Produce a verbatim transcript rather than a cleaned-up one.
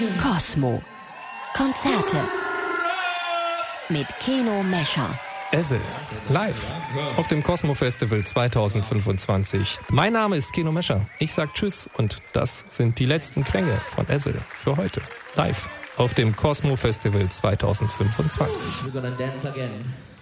Cosmo. Konzerte. Mit Keno Mescher. Ezel, live auf dem Cosmo Festival zwanzig fünfundzwanzig. Mein Name ist Keno Mescher. Ich sag Tschüss und das sind die letzten Klänge von Ezel für heute. Live auf dem Cosmo Festival zwanzig fünfundzwanzig. We're gonna dance again.